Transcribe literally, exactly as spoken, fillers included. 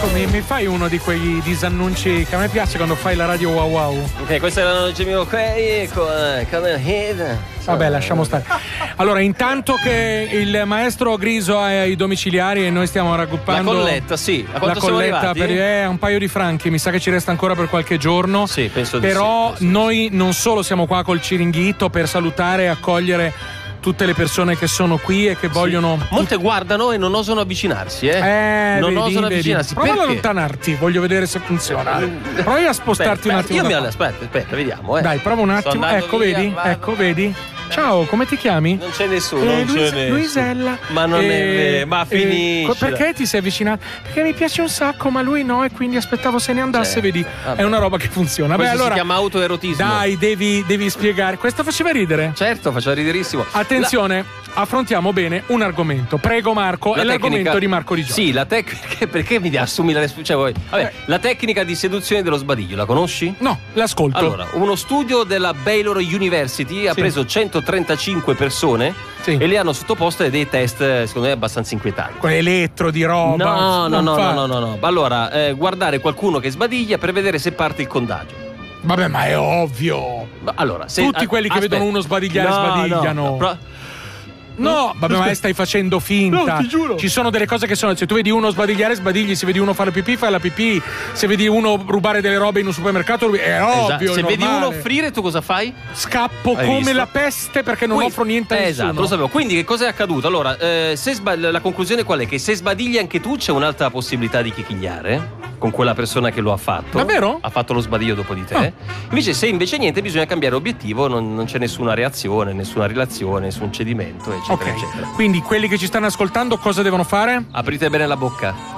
Marco, mi, mi fai uno di quei disannunci che a me piace quando fai la radio wow wow. Ok, questo era il Jimmy O'Quay con, con il hit. Vabbè, lasciamo stare. Allora, intanto che il maestro Griso è ai domiciliari e noi stiamo raggruppando la colletta, sì. A quanto la colletta per eh, un paio di franchi, mi sa che ci resta ancora per qualche giorno. Sì, penso di Però sì, noi non solo siamo qua col Ciringhito per salutare e accogliere tutte le persone che sono qui e che vogliono. Sì. Molte guardano e non osano avvicinarsi, eh. Eh, non vedi, osano vedi. avvicinarsi. Prova ad Perché? allontanarti, voglio vedere se funziona. Provi a spostarti aspetta, un attimo. Io mi da all- aspetta, aspetta, vediamo, eh. Dai, prova un attimo. Ecco, via, vedi? vado. Ecco, vedi? Ciao, come ti chiami? Non c'è nessuno, Eh, non Luis- c'è nessuno. Luisella. Ma non è Eh, vero, ma eh, finisci. co- perché ti sei avvicinato? Perché mi piace un sacco, ma lui no, e quindi aspettavo se ne andasse, Certo, vedi? vabbè. È una roba che funziona. Questo Beh, allora, si chiama autoerotismo. dai, devi, devi spiegare. Questo faceva ridere? Certo, faceva riderissimo. Attenzione, affrontiamo bene un argomento. Prego Marco, La è l'argomento tecnica- di Marco Di Giorgio. Sì, la tecnica. Perché mi assumi la responsabilità? Cioè, vabbè, la tecnica di seduzione dello sbadiglio, la conosci? No, l'ascolto. Allora, uno studio della Baylor University ha Sì. preso centotrentacinque persone Sì. e le hanno sottoposte a dei test, secondo me, abbastanza inquietanti. Con elettro di roba. No, no, non no, fa- no, no, no. Allora, eh, guardare qualcuno che sbadiglia per vedere se parte il contagio. Vabbè, ma è ovvio. Ma allora, se, Tutti a- quelli che aspetta. vedono uno sbadigliare No, sbadigliano. no, no, però- No, vabbè, ma stai facendo finta. No, ti giuro. Ci sono delle cose che sono. Se tu vedi uno sbadigliare, sbadigli. Se vedi uno fare pipì, fai la pipì. Se vedi uno rubare delle robe in un supermercato, rubi- è Esatto. ovvio. Se è vedi uno normale. offrire, tu cosa fai? Scappo Hai come visto? la peste perché non Qui- offro niente a eh, nessuno. Esatto, lo sapevo. Quindi che cosa è accaduto? Allora, eh, se sba- la conclusione qual è? Che se sbadigli anche tu c'è un'alta possibilità di chichigliare con quella persona che lo ha fatto. Davvero? Ha fatto lo sbadiglio dopo di te. Ah. Invece se invece niente bisogna cambiare obiettivo, non, non c'è nessuna reazione, nessuna relazione, nessun cedimento, eccetera, Ok, eccetera. quindi quelli che ci stanno ascoltando cosa devono fare? Aprite bene la bocca.